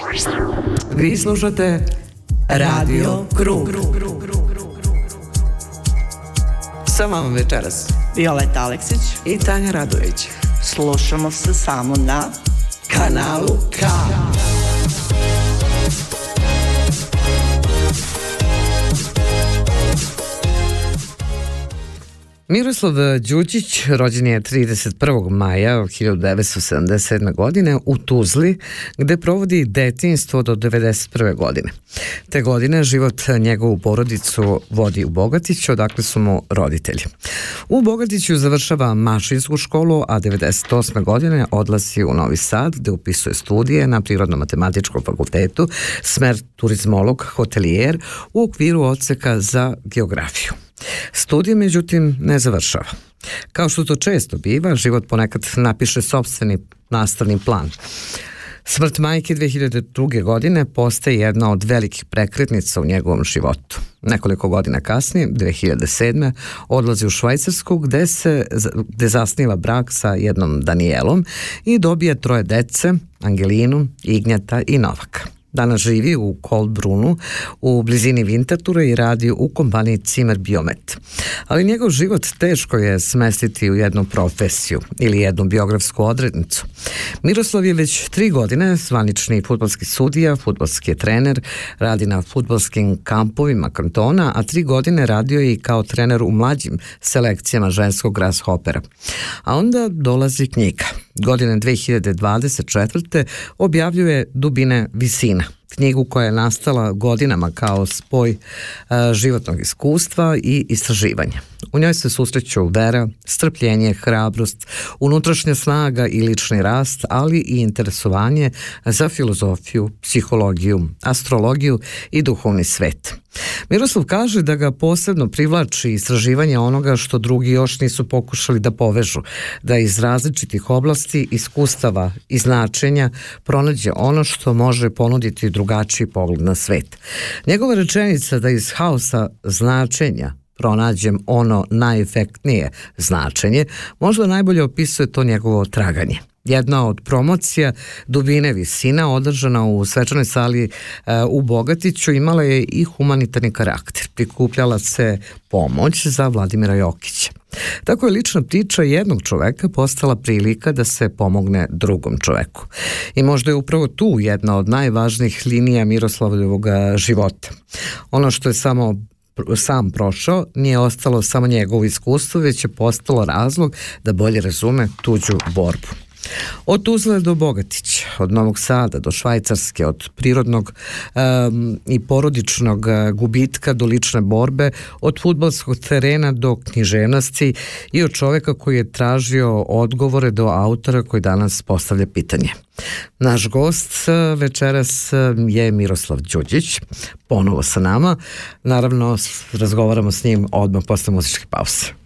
Vi slušate Radio Krug. Sa vama večeras Violeta Aleksić i Tanja Radović. Slušamo se samo na kanalu K. Miroslav Đuđić rođen je 31. maja 1977. godine u Tuzli, gde provodi detinjstvo do 1991. godine. Te godine život njegovu porodicu vodi u Bogatiću, odakle su mu roditelji. U Bogatiću završava mašinsku školu, a 1998. godine odlazi u Novi Sad, gde upisuje studije na Prirodno-matematičkom fakultetu, smer turizmolog, hotelijer, u okviru odseka za geografiju. Studije, međutim, ne završava. Kao što to često biva, život ponekad napiše sopstveni nastavni plan. Smrt majke 2002. godine postaje jedna od velikih prekretnica u njegovom životu. Nekoliko godina kasnije, 2007. odlazi u Švajcarsku gde zasniva brak sa jednom Danijelom i dobije 3 dece, Angelinu, Ignjata i Novaka. Danas živi u Kolbrunu, u blizini Winterthura i radi u kompaniji Zimmer Biomet. Ali njegov život teško je smestiti u jednu profesiju ili jednu biografsku odrednicu. Miroslav je već 3 godine zvanični fudbalski sudija, fudbalski je trener, radi na fudbalskim kampovima kantona, a 3 godine radio je i kao trener u mlađim selekcijama ženskog grasshopera. A onda dolazi knjiga. Godine 2024. objavljuje Dubine visina, knjigu koja je nastala godinama kao spoj životnog iskustva i istraživanja. U njoj se susreću vera, strpljenje, hrabrost, unutrašnja snaga i lični rast, ali i interesovanje za filozofiju, psihologiju, astrologiju i duhovni svet. Miroslav kaže da ga posebno privlači istraživanje onoga što drugi još nisu pokušali da povežu, da iz različitih oblasti, iskustava i značenja pronađe ono što može ponuditi drugačiji pogled na svet. Njegova rečenica da iz haosa značenja pronađem ono najefektnije značenje, možda najbolje opisuje to njegovo traganje. Jedna od promocija Dubine visina održana u svečanoj sali u Bogatiću imala je i humanitarni karakter. Prikupljala se pomoć za Vladimira Jokića. Tako je lična priča jednog čoveka postala prilika da se pomogne drugom čoveku. I možda je upravo tu jedna od najvažnijih linija Miroslavljevog života. Ono što je sam prošao nije ostalo samo njegovo iskustvo, već je postalo razlog da bolje razume tuđu borbu. Od Tuzle do Bogatića, od Novog Sada do Švajcarske, od prirodnog i porodičnog gubitka do lične borbe, od fudbalskog terena do književnosti i od čoveka koji je tražio odgovore do autora koji danas postavlja pitanje. Naš gost večeras je Miroslav Đuđić, ponovo sa nama. Naravno, razgovaramo s njim odmah posle muzičke pauze.